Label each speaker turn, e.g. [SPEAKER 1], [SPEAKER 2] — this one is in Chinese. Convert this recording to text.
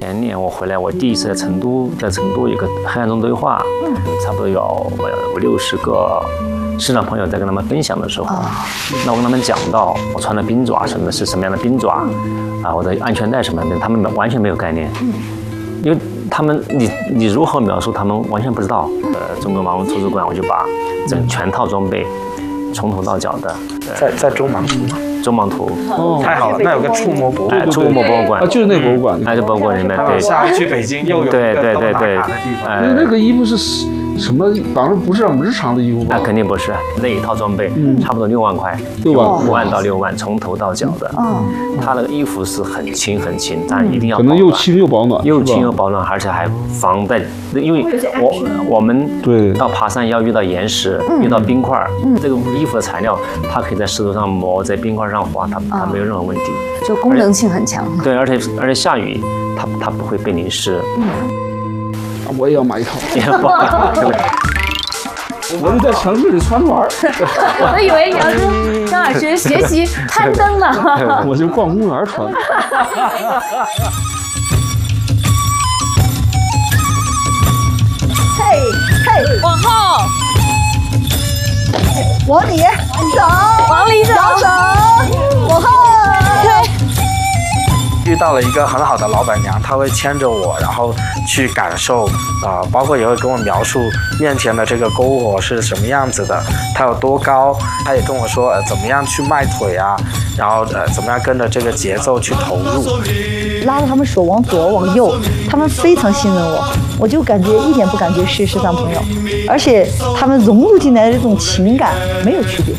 [SPEAKER 1] 前年我回来，我第一次在成都有个黑暗中对话，差不多有50个市长朋友在跟他们分享的时候，那我跟他们讲到我穿的冰爪什么的是什么样的冰爪，我的安全带什么的，他们完全没有概念，因为他们你如何描述，他们完全不知道。中国盲文图书馆，我就把全套装备从头到脚的，
[SPEAKER 2] 在中盲图吗？
[SPEAKER 1] 中盲图，
[SPEAKER 2] 太好了，那有个触摸博物馆，
[SPEAKER 1] 触摸博物馆，
[SPEAKER 3] 就是那博物馆，
[SPEAKER 1] 就博物馆里面，对，
[SPEAKER 2] 下去北京又有
[SPEAKER 1] 对，
[SPEAKER 3] 那个衣服是什么？反正不是我们日常的衣服吧？
[SPEAKER 1] 肯定不是，那一套装备差不多6万块，5万到6万，从头到脚的。他那个衣服是很轻，但一定要
[SPEAKER 3] 可能又轻又保暖，
[SPEAKER 1] 又轻又保暖，而且还防带，因为我们到爬山要遇到岩石，遇到冰块，这个衣服的材料它可以在石头上磨，在冰块上滑，它没有任何问题，
[SPEAKER 4] 就功能性很强。
[SPEAKER 1] 对，而且下雨它不会被淋湿。
[SPEAKER 3] 我也要买一套。
[SPEAKER 1] 对，
[SPEAKER 3] 我就在城市里穿着玩。
[SPEAKER 4] 我都以为你要跟张老师学习攀登呢。
[SPEAKER 3] 我就逛公园穿。
[SPEAKER 4] 嘿，往后，
[SPEAKER 5] 往里走，
[SPEAKER 4] 往里走，
[SPEAKER 5] 往后。
[SPEAKER 2] 遇到了一个很好的老板娘，她会牵着我，然后去感受包括也会跟我描述面前的这个篝火是什么样子的，它有多高，她也跟我说怎么样去迈腿啊，然后怎么样跟着这个节奏去投入，
[SPEAKER 5] 拉着他们手往左往右，他们非常信任我，我就感觉一点不感觉是山朋友，而且他们融入进来的这种情感没有区别。